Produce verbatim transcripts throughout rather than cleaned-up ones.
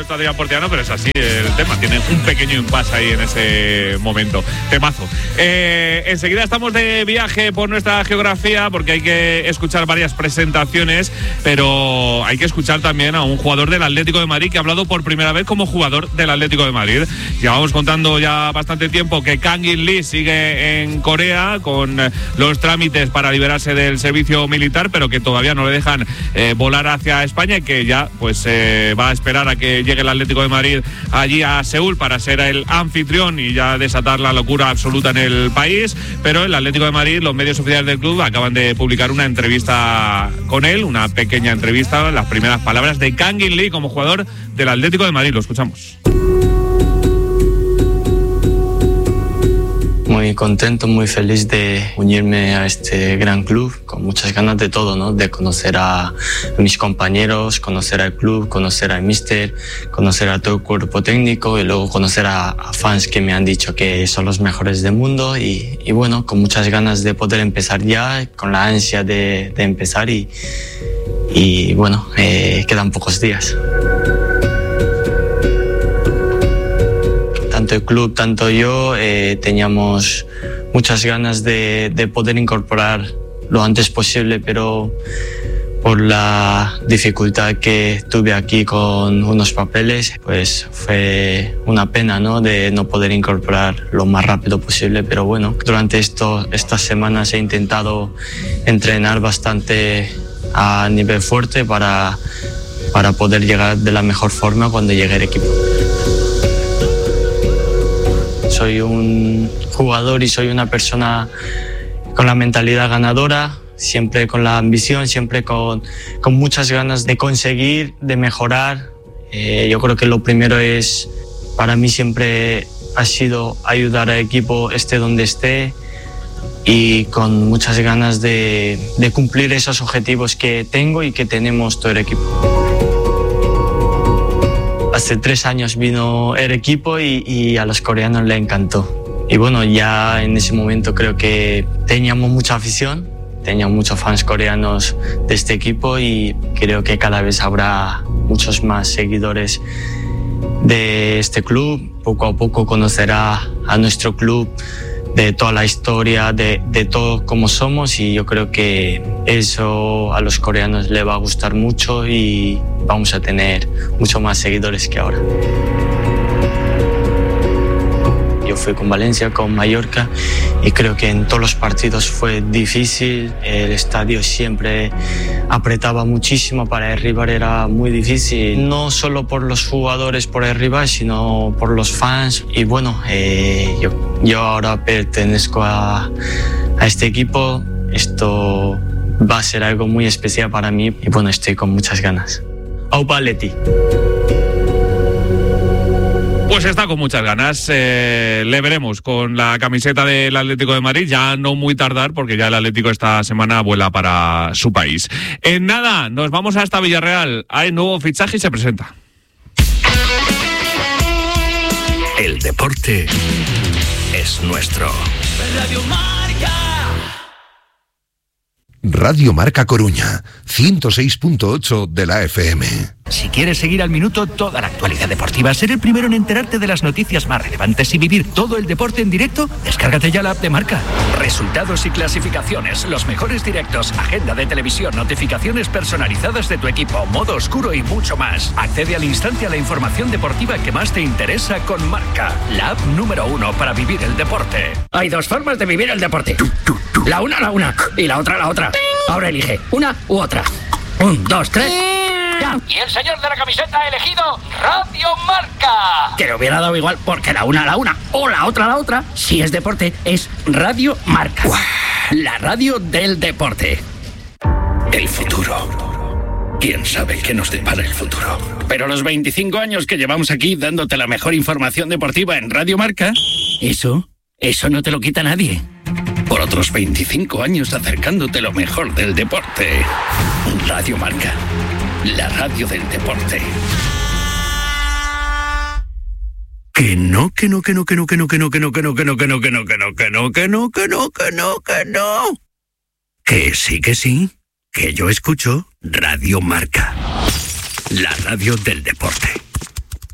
puesto Adrián Porteano, pero es así el tema. Tiene un pequeño impasse ahí en ese momento. Temazo. Eh, enseguida estamos de viaje por nuestra geografía porque hay que escuchar varias presentaciones, pero hay que escuchar también a un jugador del Atlético de Madrid que ha hablado por primera vez como jugador del Atlético de Madrid. Llevamos contando ya bastante tiempo que Kang In Lee sigue en Corea con los trámites para liberarse del servicio militar, pero que todavía no le dejan eh, volar hacia España y que ya pues eh, va a esperar a que llegue el Atlético de Madrid allí a Seúl para ser el anfitrión y ya desatar la locura absoluta en el país. Pero el Atlético de Madrid, los medios oficiales del club acaban de publicar una entrevista con él, una pequeña entrevista, las primeras palabras de Kang In Lee como jugador del Atlético de Madrid. Lo escuchamos. Muy contento, muy feliz de unirme a este gran club, con muchas ganas de todo, ¿no? De conocer a mis compañeros, conocer al club, conocer al míster, conocer a todo el cuerpo técnico y luego conocer a, a fans que me han dicho que son los mejores del mundo y, y bueno, con muchas ganas de poder empezar ya, con la ansia de, de empezar y, y bueno, eh, quedan pocos días. Tanto el club, tanto yo, eh, teníamos muchas ganas de, de poder incorporar lo antes posible, pero por la dificultad que tuve aquí con unos papeles, pues fue una pena, ¿no? De no poder incorporar lo más rápido posible, pero bueno, durante esto, estas semanas he intentado entrenar bastante a nivel fuerte para, para poder llegar de la mejor forma cuando llegue el equipo. Soy un jugador y soy una persona con la mentalidad ganadora, siempre con la ambición, siempre con, con muchas ganas de conseguir, de mejorar. Eh, yo creo que lo primero es, para mí siempre ha sido ayudar al equipo esté donde esté y con muchas ganas de, de cumplir esos objetivos que tengo y que tenemos todo el equipo. Hace tres años vino el equipo y, y a los coreanos les encantó. Y bueno, ya en ese momento creo que teníamos mucha afición, teníamos muchos fans coreanos de este equipo y creo que cada vez habrá muchos más seguidores de este club. Poco a poco conocerá a nuestro club de toda la historia, de, de todo como somos y yo creo que eso a los coreanos les va a gustar mucho y vamos a tener mucho más seguidores que ahora. Yo fui con Valencia, con Mallorca y creo que en todos los partidos fue difícil, el estadio siempre apretaba muchísimo, para el rival era muy difícil, no solo por los jugadores, por el rival, sino por los fans y bueno, eh, yo, yo ahora pertenezco a, a este equipo, esto va a ser algo muy especial para mí y bueno, estoy con muchas ganas. Aupa Atleti. Pues está con muchas ganas, eh, le veremos con la camiseta del Atlético de Madrid, ya no muy tardar porque ya el Atlético esta semana vuela para su país. En nada, nos vamos hasta Villarreal, hay nuevo fichaje y se presenta. El deporte es nuestro. Radio Marca. Radio Marca Coruña, ciento seis punto ocho de la F M. Si quieres seguir al minuto toda la actualidad deportiva, ser el primero en enterarte de las noticias más relevantes y vivir todo el deporte en directo, descárgate ya la app de Marca. Resultados y clasificaciones, los mejores directos, agenda de televisión, notificaciones personalizadas de tu equipo, modo oscuro y mucho más. Accede al instante a la información deportiva que más te interesa con Marca, la app número uno para vivir el deporte. Hay dos formas de vivir el deporte. La una, la una, y la otra, la otra. Ahora elige una u otra. Un, dos, tres. ¡Ya! Y el señor de la camiseta ha elegido Radio Marca. Que le hubiera dado igual, porque la una, la una, o la otra, la otra. Si es deporte, es Radio Marca. ¡Uah! La radio del deporte. El futuro. ¿Quién sabe qué nos depara el futuro? Pero los veinticinco años que llevamos aquí dándote la mejor información deportiva en Radio Marca, eso, eso no te lo quita nadie. Por otros veinticinco años acercándote lo mejor del deporte. Radio Marca, la radio del deporte. Que no, que no, que no, que no, que no, que no, que no, que no, que no, que no, que no, que no, que no, que no, que no, que no, que no. Que sí, que sí, que yo escucho Radio Marca, la radio del deporte.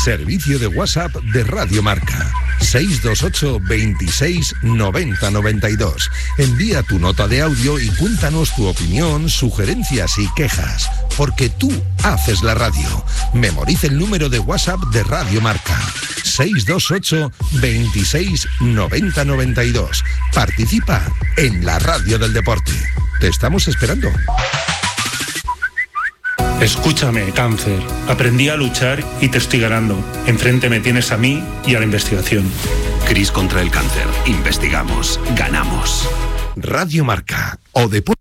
Servicio de WhatsApp de Radio Marca. seis dos ocho, veintiséis, noventa, noventa y dos. Envía tu nota de audio y cuéntanos tu opinión, sugerencias y quejas. Porque tú haces la radio. Memoriza el número de WhatsApp de Radio Marca. seis dos ocho, veintiséis, noventa, noventa y dos. Participa en la radio del deporte. Te estamos esperando. Escúchame, cáncer. Aprendí a luchar y te estoy ganando. Enfrente me tienes a mí y a la investigación. Cris contra el cáncer. Investigamos. Ganamos. Radio Marca o Deporte.